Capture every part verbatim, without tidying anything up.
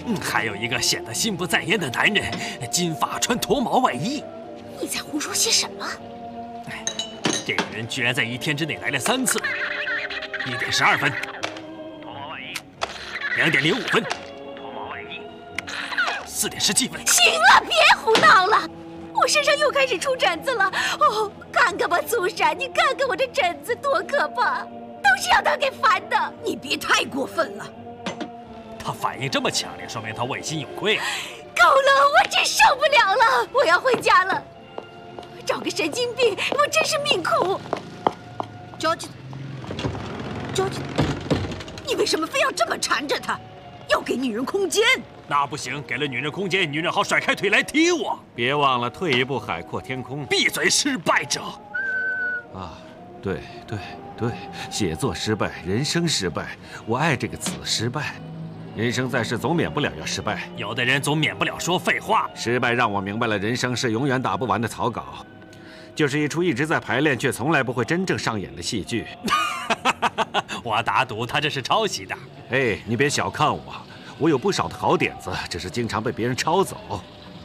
嗯，还有一个显得心不在焉的男人，金发穿驼毛外衣。 你在胡说些什么？ 这个人居然在一天之内来了三次。一点十二分，驼毛外衣；两点零五分，驼毛外衣；四点十七分。 行了，别胡闹了，我身上又开始出疹子了。哦，看看吧，苏珊，你看看我这疹子多可怕，都是要他给烦的。你别太过分了。 他反应这么强烈，说明他问心有愧。 够了，我真受不了了，我要回家了。找个神经病，我真是命苦。George，George， 你为什么非要这么缠着他？要给女人空间。 那不行，给了女人空间，女人好甩开腿来踢我。 别忘了，退一步海阔天空。 闭嘴，失败者！ 啊，对对对，写作失败，人生失败，我爱这个词，失败。人生在世，总免不了要失败。 有的人总免不了说废话。 失败让我明白了，人生是永远打不完的草稿，就是一出一直在排练却从来不会真正上演的戏剧。 我打赌他这是抄袭的。 哎，你别小看我，我有不少的好点子，只是经常被别人抄走。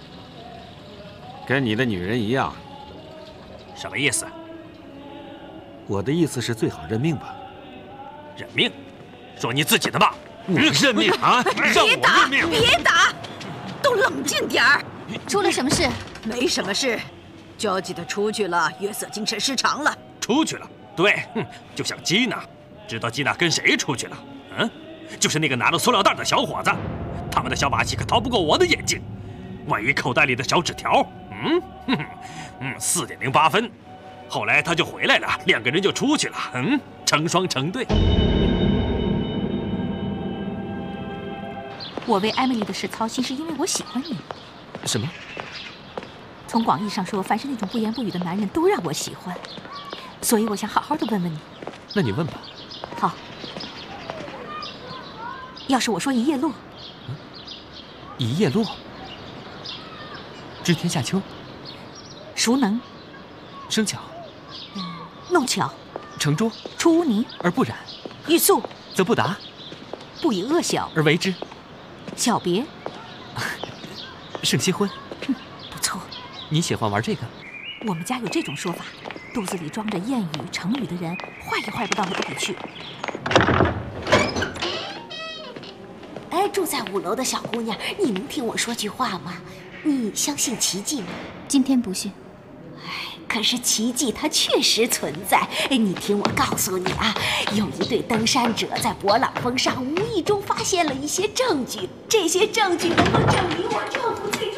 跟你的女人一样。 什么意思？ 我的意思是最好认命吧。 认命？说你自己的吧。 我认命啊！让我认命！ 别打，都冷静点儿。 出了什么事？ 没什么事，焦急的出去了，约瑟精神失常了。 出去了？对，哼，就像吉娜，知道吉娜跟谁出去了？嗯，就是那个拿着塑料袋的小伙子。他们的小把戏可逃不过我的眼睛。万一口袋里的小纸条，嗯，哼哼，嗯，四点零八分。后来他就回来了，两个人就出去了，嗯，成双成对。 我为艾米丽的事操心，是因为我喜欢你。 什么？ 从广义上说，凡是那种不言不语的男人都让我喜欢，所以我想好好的问问你。 那你问吧。 好。要是我说一叶落， 嗯、一叶落，知天下秋， 孰能？ 生巧， 嗯，弄巧， 成拙， 出污泥而不染， 欲速则不达， 不以恶小而为之。 小别， 胜新婚。 嗯，不错。 你喜欢玩这个？ 我们家有这种说法：肚子里装着谚语、成语的人，坏也坏不到哪里去。 哎，住在五楼的小姑娘，你能听我说句话吗？你相信奇迹吗？ 今天不信。 哎，可是奇迹它确实存在。哎，你听我告诉你啊，有一对登山者在勃朗峰上无意中发现了一些证据，这些证据能够证明我丈夫最